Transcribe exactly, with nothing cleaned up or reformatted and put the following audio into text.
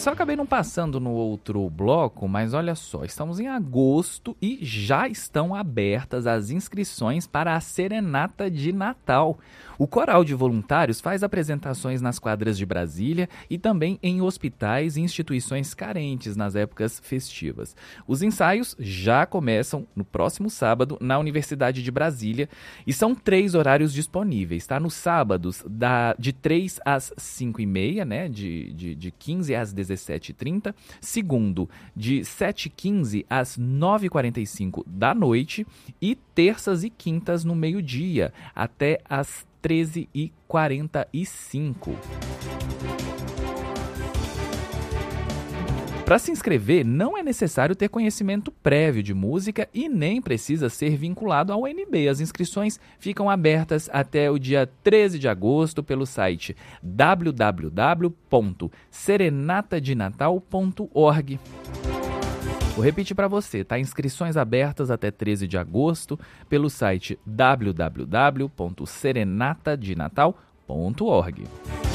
só acabei não passando no outro bloco, mas olha só, estamos em agosto e já estão abertas as inscrições para a Serenata de Natal. O Coral de Voluntários faz apresentações nas quadras de Brasília e também em hospitais e instituições carentes nas épocas festivas. Os ensaios já começam no próximo sábado na Universidade de Brasília e são três horários disponíveis, tá? Nos sábados, da, de três às cinco e meia, né? De, de, de quinze às dezessete e trinta. Segundo, de sete e quinze às nove e quarenta e cinco da noite. E terças e quintas no meio-dia, até às treze e quarenta e cinco. Para se inscrever, não é necessário ter conhecimento prévio de música e nem precisa ser vinculado ao U N B. As inscrições ficam abertas até o dia treze de agosto pelo site w w w ponto serenata de natal ponto org. Vou repetir para você, tá? Inscrições abertas até treze de agosto pelo site w w w ponto serenata de natal ponto org.